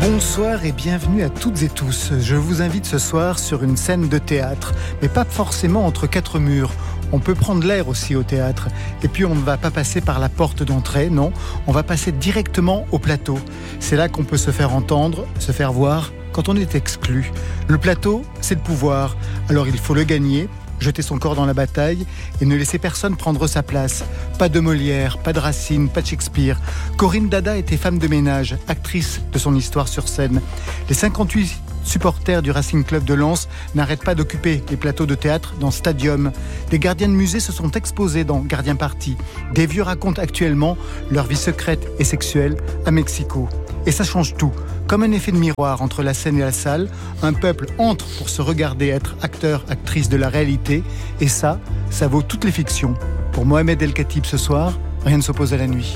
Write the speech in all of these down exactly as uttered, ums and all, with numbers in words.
Bonsoir et bienvenue à toutes et tous. Je vous invite ce soir sur une scène de théâtre, mais pas forcément entre quatre murs. On peut prendre l'air aussi au théâtre. Et puis on ne va pas passer par la porte d'entrée, non. On va passer directement au plateau. C'est là qu'on peut se faire entendre, se faire voir quand on est exclu. Le plateau, c'est le pouvoir. Alors il faut le gagner, jeter son corps dans la bataille et ne laisser personne prendre sa place. Pas de Molière, pas de Racine, pas de Shakespeare. Corinne Dada était femme de ménage, actrice de son histoire sur scène. Les cinquante-huit supporters du Racing Club de Lens n'arrêtent pas d'occuper les plateaux de théâtre dans Stadium. Des gardiens de musée se sont exposés dans Gardien Party. Des vieux racontent actuellement leur vie secrète et sexuelle à Mexico. Et ça change tout. Comme un effet de miroir entre la scène et la salle, un peuple entre pour se regarder être acteur, actrice de la réalité. Et ça, ça vaut toutes les fictions. Pour Mohamed El Khatib ce soir, rien ne s'oppose à la nuit.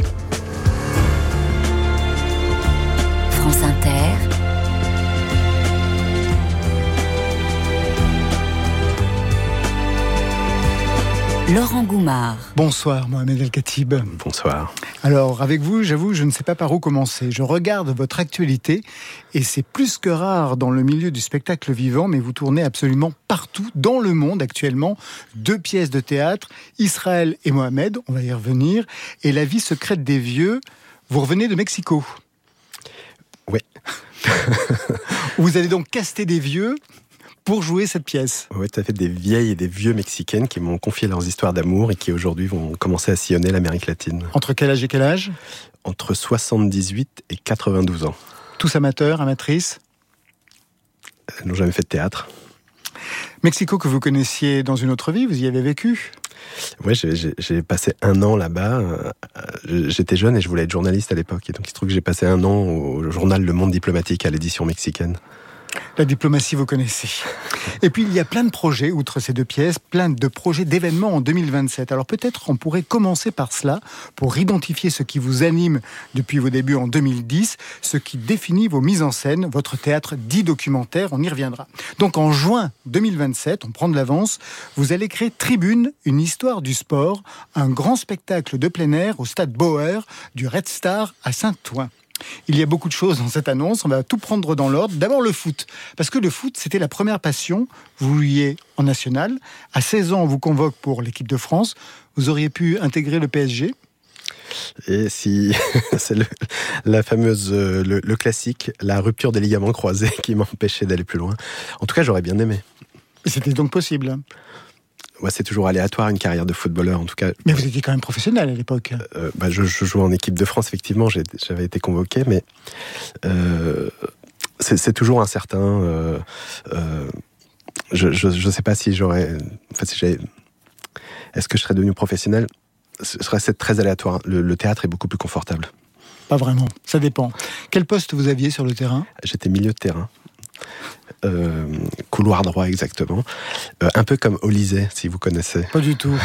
France Inter. Laurent Goumard. Bonsoir Mohamed El Khatib. Bonsoir. Alors avec vous, j'avoue, je ne sais pas par où commencer. Je regarde votre actualité et c'est plus que rare dans le milieu du spectacle vivant, mais vous tournez absolument partout dans le monde actuellement. Deux pièces de théâtre, Israël et Mohamed, on va y revenir, et La vie secrète des vieux. Vous revenez de Mexico. Oui. Vous allez donc caster des vieux pour jouer cette pièce. Oui, tout à fait, des vieilles et des vieux mexicaines qui m'ont confié leurs histoires d'amour et qui aujourd'hui vont commencer à sillonner l'Amérique latine. Entre quel âge et quel âge ? Entre soixante-dix-huit et quatre-vingt-douze ans. Tous amateurs, amatrices ? Elles n'ont jamais fait de théâtre. Mexico que vous connaissiez dans une autre vie, vous y avez vécu ? Oui, j'ai, j'ai, j'ai passé un an là-bas. J'étais jeune et je voulais être journaliste à l'époque. Et donc il se trouve que j'ai passé un an au journal Le Monde Diplomatique à l'édition mexicaine. La diplomatie, vous connaissez. Et puis, il y a plein de projets, outre ces deux pièces, plein de projets d'événements en deux mille vingt-sept. Alors peut-être on pourrait commencer par cela, pour identifier ce qui vous anime depuis vos débuts en deux mille dix, ce qui définit vos mises en scène, votre théâtre dit documentaire, on y reviendra. Donc en juin deux mille vingt-sept, on prend de l'avance, vous allez créer Tribune, une histoire du sport, un grand spectacle de plein air au stade Bauer du Red Star à Saint-Ouen. Il y a beaucoup de choses dans cette annonce, on va tout prendre dans l'ordre. D'abord le foot, parce que le foot c'était la première passion, vous vouliez en national. À seize ans on vous convoque pour l'équipe de France, vous auriez pu intégrer le P S G. Et si c'est le, la fameuse, le, le classique, la rupture des ligaments croisés qui m'empêchait d'aller plus loin. En tout cas j'aurais bien aimé. Et c'était donc possible. Ouais, c'est toujours aléatoire une carrière de footballeur en tout cas. Mais vous étiez quand même professionnel à l'époque. Euh, bah, je, je jouais en équipe de France effectivement, j'ai, j'avais été convoqué, mais euh, c'est, c'est toujours incertain. Euh, euh, je, je je sais pas si j'aurais, enfin si j'avais, est-ce que je serais devenu professionnel ? Ce serait très aléatoire. Le, le théâtre est beaucoup plus confortable. Pas vraiment, ça dépend. Quel poste vous aviez sur le terrain ? J'étais milieu de terrain. Euh, couloir droit exactement, euh, un peu comme Olysée si vous connaissez. Pas du tout.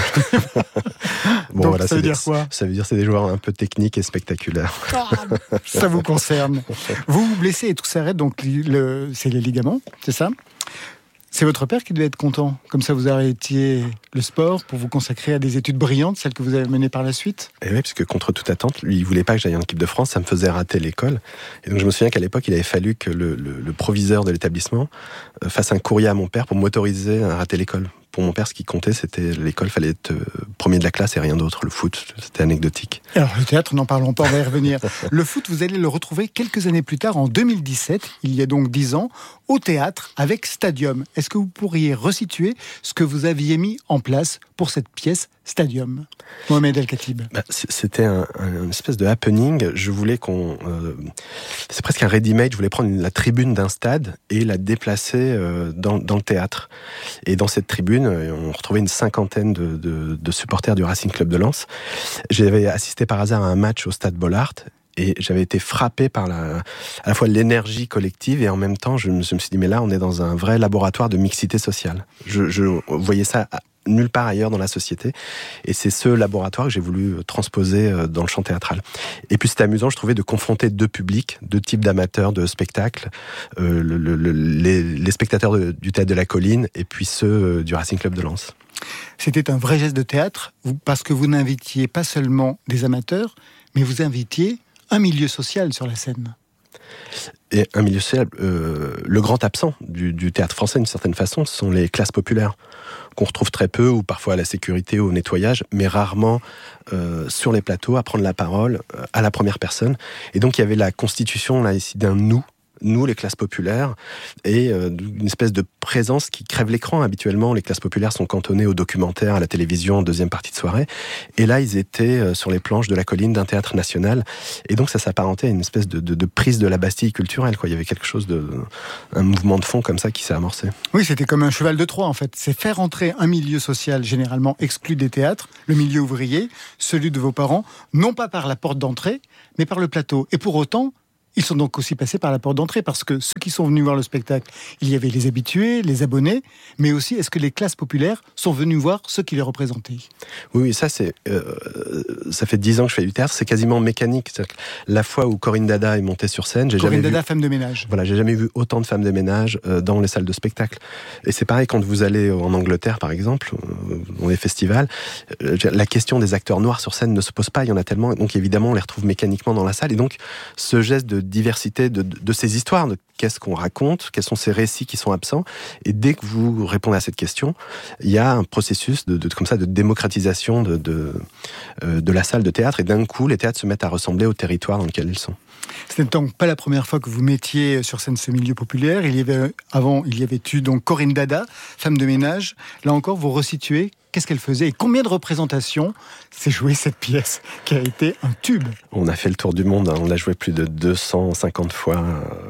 Bon, donc voilà, ça veut des, dire quoi ? Ça veut dire c'est des joueurs un peu techniques et spectaculaires. Ah, ça vous concerne. Vous vous blessez et tout s'arrête, donc le, c'est les ligaments, c'est ça ? C'est votre père qui devait être content. Comme ça, vous arrêtiez le sport pour vous consacrer à des études brillantes, celles que vous avez menées par la suite. Et oui, parce que contre toute attente, lui, il voulait pas que j'aille en équipe de France, ça me faisait rater l'école. Et donc, je me souviens qu'à l'époque, il avait fallu que le, le, le proviseur de l'établissement fasse un courrier à mon père pour m'autoriser à rater l'école. Pour mon père, ce qui comptait, c'était l'école, fallait être premier de la classe et rien d'autre. Le foot, c'était anecdotique. Alors, le théâtre, n'en parlons pas, on va y revenir. Le foot, vous allez le retrouver quelques années plus tard, en deux mille dix-sept, il y a donc dix ans, au théâtre, avec Stadium. Est-ce que vous pourriez resituer ce que vous aviez mis en place pour cette pièce Stadium ? Mohamed El Khatib. Bah, c'était un, un, une espèce de happening. Je voulais qu'on... Euh, c'est presque un ready-made. Je voulais prendre une, la tribune d'un stade et la déplacer euh, dans, dans le théâtre. Et dans cette tribune, on retrouvait une cinquantaine de, de, de supporters du Racing Club de Lens. J'avais assisté par hasard à un match au stade Bollaert. Et j'avais été frappé par la, à la fois l'énergie collective et en même temps, je me, je me suis dit, mais là, on est dans un vrai laboratoire de mixité sociale. Je, je voyais ça nulle part ailleurs dans la société. Et c'est ce laboratoire que j'ai voulu transposer dans le champ théâtral. Et puis c'était amusant, je trouvais, de confronter deux publics, deux types d'amateurs de spectacles, euh, le, le, le, les, les spectateurs de, du Théâtre de la Colline et puis ceux du Racing Club de Lens. C'était un vrai geste de théâtre, parce que vous n'invitiez pas seulement des amateurs, mais vous invitiez un milieu social sur la scène. Et un milieu social, euh, le grand absent du, du théâtre français, d'une certaine façon, ce sont les classes populaires, qu'on retrouve très peu, ou parfois à la sécurité ou au nettoyage, mais rarement euh, sur les plateaux, à prendre la parole euh, à la première personne. Et donc il y avait la constitution là ici d'un nous, nous les classes populaires, et euh, une espèce de présence qui crève l'écran. Habituellement, les classes populaires sont cantonnées aux documentaires, à la télévision, en deuxième partie de soirée. Et là, ils étaient euh, sur les planches de la colline d'un théâtre national. Et donc ça s'apparentait à une espèce de, de, de prise de la Bastille culturelle, quoi. Il y avait quelque chose de... un mouvement de fond comme ça qui s'est amorcé. Oui, c'était comme un cheval de Troie, en fait. C'est faire entrer un milieu social généralement exclu des théâtres, le milieu ouvrier, celui de vos parents, non pas par la porte d'entrée, mais par le plateau. Et pour autant, ils sont donc aussi passés par la porte d'entrée, parce que ceux qui sont venus voir le spectacle, il y avait les habitués, les abonnés, mais aussi, est-ce que les classes populaires sont venues voir ceux qui les représentaient ? Oui, oui, ça, c'est, euh, ça fait dix ans que je fais du théâtre, c'est quasiment mécanique. C'est-à-dire que la fois où Corinne Dada est montée sur scène, j'ai Corinne jamais Dada, vu... femme de ménage. Voilà, j'ai jamais vu autant de femmes de ménage euh, dans les salles de spectacle. Et c'est pareil quand vous allez en Angleterre, par exemple, euh, dans les festivals, euh, la question des acteurs noirs sur scène ne se pose pas, il y en a tellement, donc évidemment, on les retrouve mécaniquement dans la salle. Et donc, ce geste de diversité de, de, de ces histoires, de qu'est-ce qu'on raconte, quels sont ces récits qui sont absents, et dès que vous répondez à cette question, il y a un processus de, de comme ça de démocratisation de de, euh, de la salle de théâtre, et d'un coup, les théâtres se mettent à ressembler au territoire dans lequel ils sont. Ce n'est donc pas la première fois que vous mettiez sur scène ce milieu populaire. Il y avait avant, il y avait eu donc Corinne Dada, femme de ménage. Là encore, vous resituez. Qu'est-ce qu'elle faisait et combien de représentations s'est jouée cette pièce qui a été un tube ? On a fait le tour du monde, hein. On l'a joué plus de deux cent cinquante fois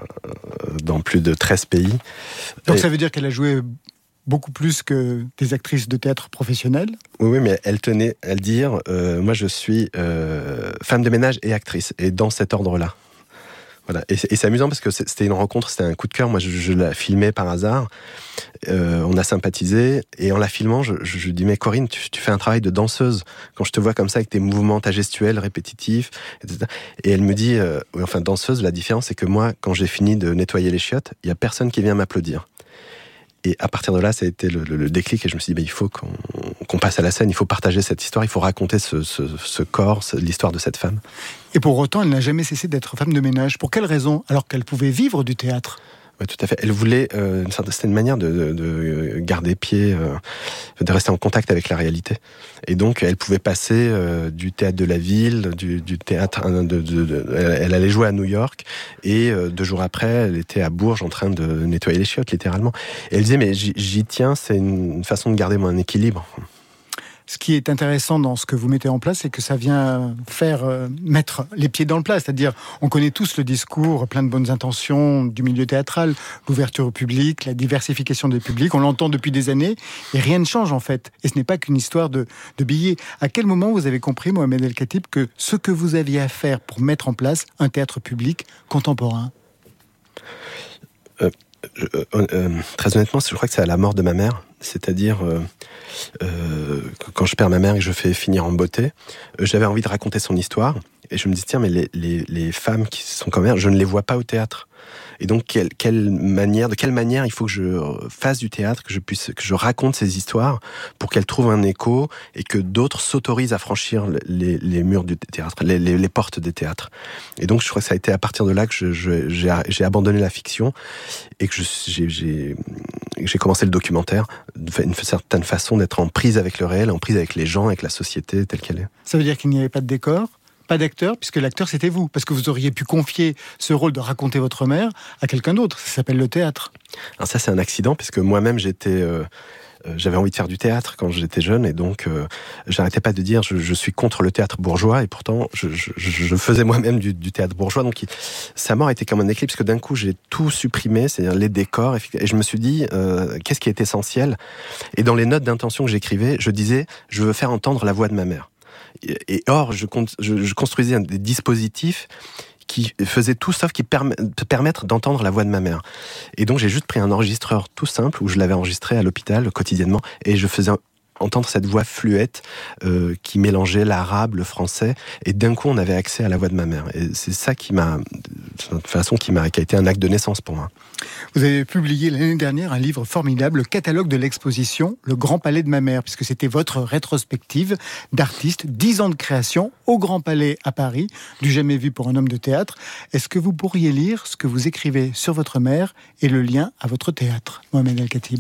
dans plus de treize pays. Donc et... ça veut dire qu'elle a joué beaucoup plus que des actrices de théâtre professionnelles ? Oui, oui, mais elle tenait à le dire, euh, moi je suis euh, femme de ménage et actrice, et dans cet ordre-là. Voilà. Et, c'est, et c'est amusant parce que c'était une rencontre, c'était un coup de cœur. Moi, je, je la filmais par hasard. Euh, on a sympathisé. Et en la filmant, je, je, je dis, mais Corinne, tu, tu fais un travail de danseuse. Quand je te vois comme ça, avec tes mouvements, ta gestuelle répétitifs, et cetera. Et elle me dit, euh, enfin, danseuse, la différence, c'est que moi, quand j'ai fini de nettoyer les chiottes, il n'y a personne qui vient m'applaudir. Et à partir de là, ça a été le, le, le déclic. Et je me suis dit, bah, il faut qu'on, qu'on passe à la scène, il faut partager cette histoire, il faut raconter ce, ce, ce corps, ce, l'histoire de cette femme. Et pour autant, elle n'a jamais cessé d'être femme de ménage. Pour quelle raison ? Alors qu'elle pouvait vivre du théâtre. Oui, tout à fait. Elle voulait, euh, une certaine manière de, de, de garder pied, euh, de rester en contact avec la réalité. Et donc, elle pouvait passer euh, du théâtre de la ville, du, du théâtre. De, de, de, elle allait jouer à New York, et euh, deux jours après, elle était à Bourges en train de nettoyer les chiottes, littéralement. Et elle disait, mais j'y, j'y tiens, c'est une façon de garder mon équilibre. Ce qui est intéressant dans ce que vous mettez en place, c'est que ça vient faire euh, mettre les pieds dans le plat. C'est-à-dire, on connaît tous le discours plein de bonnes intentions du milieu théâtral, l'ouverture au public, la diversification des publics. On l'entend depuis des années et rien ne change en fait. Et ce n'est pas qu'une histoire de, de billets. À quel moment vous avez compris, Mohamed El Khatib, que ce que vous aviez à faire pour mettre en place un théâtre public contemporain ? euh, euh, euh, Très honnêtement, je crois que c'est à la mort de ma mère. C'est-à-dire, euh, euh, quand je perds ma mère et que je fais finir en beauté, euh, j'avais envie de raconter son histoire. Et je me dis, tiens, mais les, les, les femmes qui sont comme mère, je ne les vois pas au théâtre. Et donc, quelle, quelle manière, de quelle manière il faut que je fasse du théâtre, que je puisse, que je raconte ces histoires pour qu'elles trouvent un écho et que d'autres s'autorisent à franchir les, les murs du théâtre, les, les, les portes des théâtres. Et donc, je crois que ça a été à partir de là que je, je, j'ai, j'ai abandonné la fiction et que je, j'ai, j'ai, j'ai commencé le documentaire d'une certaine façon d'être en prise avec le réel, en prise avec les gens, avec la société telle qu'elle est. Ça veut dire qu'il n'y avait pas de décor ? Pas d'acteur, puisque l'acteur c'était vous, parce que vous auriez pu confier ce rôle de raconter votre mère à quelqu'un d'autre. Ça s'appelle le théâtre. Alors ça c'est un accident, puisque moi-même j'étais, euh, euh, j'avais envie de faire du théâtre quand j'étais jeune, et donc euh, j'arrêtais pas de dire je, je suis contre le théâtre bourgeois, et pourtant je, je, je faisais moi-même du, du théâtre bourgeois. Donc il, sa mort a été comme un éclipse, parce que d'un coup j'ai tout supprimé, c'est-à-dire les décors, et je me suis dit euh, qu'est-ce qui est essentiel. Et dans les notes d'intention que j'écrivais, je disais je veux faire entendre la voix de ma mère. Et or, je, je, je construisais des dispositifs qui faisaient tout sauf qui perm- permettre d'entendre la voix de ma mère. Et donc, j'ai juste pris un enregistreur tout simple où je l'avais enregistré à l'hôpital quotidiennement et je faisais entendre cette voix fluette euh, qui mélangeait l'arabe, le français, et d'un coup on avait accès à la voix de ma mère. Et c'est ça qui m'a, de façon qui m'a, qui a été un acte de naissance pour moi. Vous avez publié l'année dernière un livre formidable, le catalogue de l'exposition Le Grand Palais de ma mère, puisque c'était votre rétrospective d'artistes, dix ans de création au Grand Palais à Paris, du jamais vu pour un homme de théâtre. Est-ce que vous pourriez lire ce que vous écrivez sur votre mère et le lien à votre théâtre, Mohamed El-Khatib?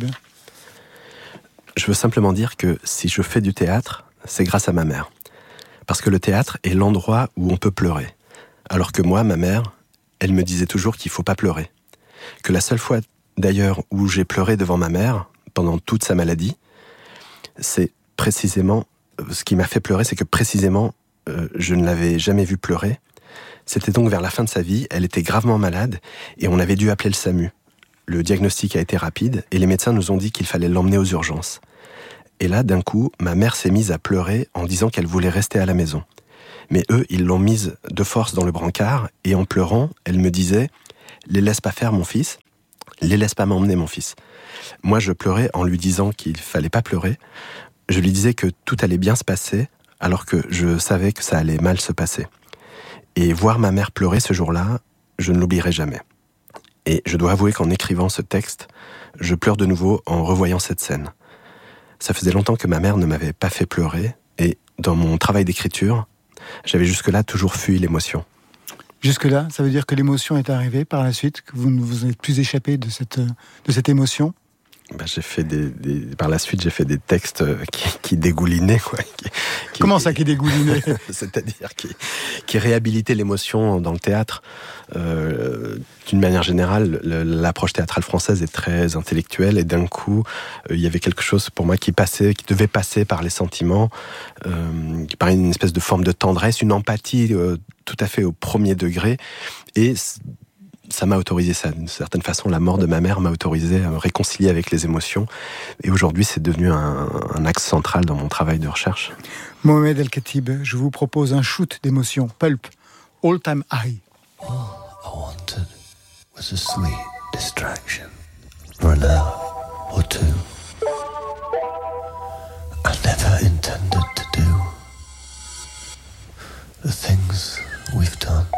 Je veux simplement dire que si je fais du théâtre, c'est grâce à ma mère. Parce que le théâtre est l'endroit où on peut pleurer. Alors que moi, ma mère, elle me disait toujours qu'il ne faut pas pleurer. Que la seule fois, d'ailleurs, où j'ai pleuré devant ma mère, pendant toute sa maladie, c'est précisément, ce qui m'a fait pleurer, c'est que précisément, euh, je ne l'avais jamais vue pleurer. C'était donc vers la fin de sa vie, elle était gravement malade, et on avait dû appeler le SAMU. Le diagnostic a été rapide, et les médecins nous ont dit qu'il fallait l'emmener aux urgences. Et là, d'un coup, ma mère s'est mise à pleurer en disant qu'elle voulait rester à la maison. Mais eux, ils l'ont mise de force dans le brancard, et en pleurant, elle me disait « Les laisse pas faire, mon fils. Les laisse pas m'emmener, mon fils. » Moi, je pleurais en lui disant qu'il fallait pas pleurer. Je lui disais que tout allait bien se passer, alors que je savais que ça allait mal se passer. Et voir ma mère pleurer ce jour-là, je ne l'oublierai jamais. Et je dois avouer qu'en écrivant ce texte, je pleure de nouveau en revoyant cette scène. Ça faisait longtemps que ma mère ne m'avait pas fait pleurer, et dans mon travail d'écriture, j'avais jusque-là toujours fui l'émotion. Jusque-là, ça veut dire que l'émotion est arrivée par la suite, que vous ne vous êtes plus échappé de cette, de cette émotion? Ben, j'ai fait des, des, par la suite, j'ai fait des textes qui, qui dégoulinaient, quoi. Qui, qui, Comment ça, qui dégoulinaient? C'est-à-dire qui, qui réhabilitaient l'émotion dans le théâtre. Euh, d'une manière générale, le, l'approche théâtrale française est très intellectuelle, et d'un coup, euh, il y avait quelque chose pour moi qui passait, qui devait passer par les sentiments, euh, par une espèce de forme de tendresse, une empathie euh, tout à fait au premier degré, et ça m'a autorisé ça. D'une certaine façon, la mort de ma mère m'a autorisé à me réconcilier avec les émotions. Et aujourd'hui, c'est devenu un, un axe central dans mon travail de recherche. Mohamed El-Khatib, je vous propose un shoot d'émotions. Pulp, All Time High. All I wanted was a sweet distraction for an hour or two. I never intended to do the things we've done.